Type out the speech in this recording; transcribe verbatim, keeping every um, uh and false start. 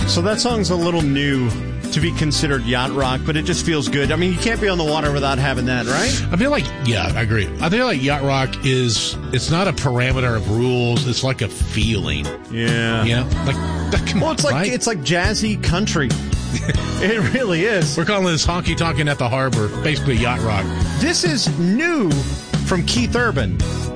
So that song's a little new to be considered yacht rock, but it just feels good. I mean, you can't be on the water without having that, right? I feel like, yeah, I agree. I feel like yacht rock is, it's not a parameter of rules. It's like a feeling. Yeah. Yeah. Like, come well, on, it's like, right? it's like jazzy country. It really is. We're calling this honky tonkin' at the harbor, basically yacht rock. This is new from Keith Urban.